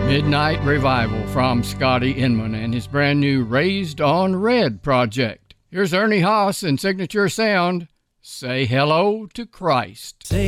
Midnight Revival from Scotty Inman and his brand new Raised on Red project. Here's Ernie Haas and Signature Sound. Say hello to Christ. Say